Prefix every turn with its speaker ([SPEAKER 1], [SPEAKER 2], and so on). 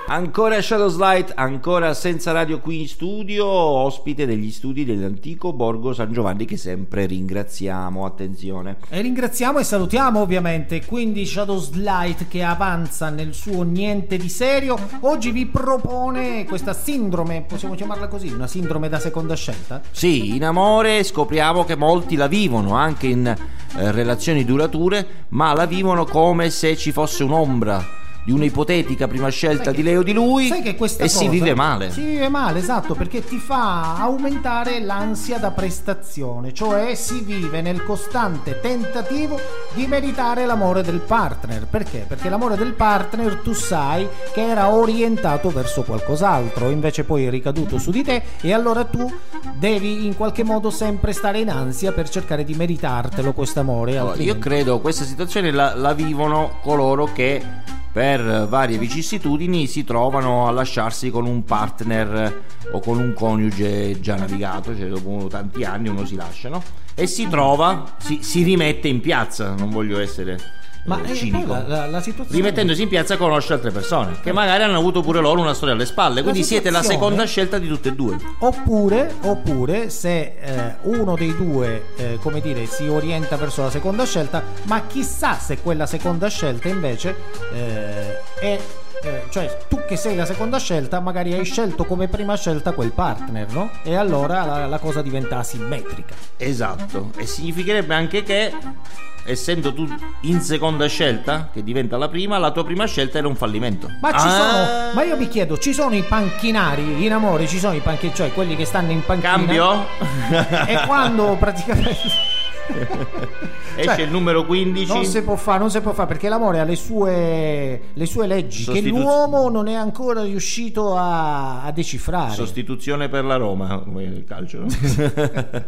[SPEAKER 1] Ancora Shadow Slide, ancora senza radio qui in studio, ospite degli studi dell'antico Borgo San Giovanni, che sempre ringraziamo, attenzione.
[SPEAKER 2] E ringraziamo e salutiamo ovviamente, quindi Shadow Slide che avanza nel suo niente di serio, oggi vi propone questa sindrome, possiamo chiamarla così, una sindrome da seconda scelta?
[SPEAKER 1] Sì, in amore scopriamo che molti la vivono, anche in relazioni durature, ma la vivono come se ci fosse un'ombra di un'ipotetica prima scelta di lei o di lui,
[SPEAKER 2] sai che questa
[SPEAKER 1] si vive male.
[SPEAKER 2] Si vive male, esatto, perché ti fa aumentare l'ansia da prestazione, cioè si vive nel costante tentativo di meritare l'amore del partner. Perché? Perché l'amore del partner tu sai che era orientato verso qualcos'altro, invece poi è ricaduto su di te, e allora tu devi in qualche modo sempre stare in ansia per cercare di meritartelo quest'amore.
[SPEAKER 1] Io credo questa situazione la vivono coloro che per varie vicissitudini si trovano a lasciarsi con un partner o con un coniuge già navigato, cioè dopo tanti anni uno si lascia, no? E si trova, si rimette in piazza, non voglio essere cinico,
[SPEAKER 2] la situazione,
[SPEAKER 1] rimettendosi in piazza conosce altre persone che magari hanno avuto pure loro una storia alle spalle, quindi siete la seconda scelta di tutte e due.
[SPEAKER 2] Oppure se uno dei due come dire si orienta verso la seconda scelta, ma chissà se quella seconda scelta invece è cioè tu che sei la seconda scelta magari hai scelto come prima scelta quel partner, no? E allora la cosa diventa asimmetrica.
[SPEAKER 1] Esatto, e significherebbe anche che essendo tu in seconda scelta, che diventa la prima, la tua prima scelta era un fallimento.
[SPEAKER 2] Ma io mi chiedo, ci sono i panchinari in amore, ci sono i panchinari, cioè quelli che stanno in panchina?
[SPEAKER 1] Cambio?
[SPEAKER 2] E quando praticamente
[SPEAKER 1] esce il numero 15
[SPEAKER 2] non si può fare perché l'amore ha le sue leggi che l'uomo non è ancora riuscito a decifrare.
[SPEAKER 1] Sostituzione per la Roma, il calcio, no?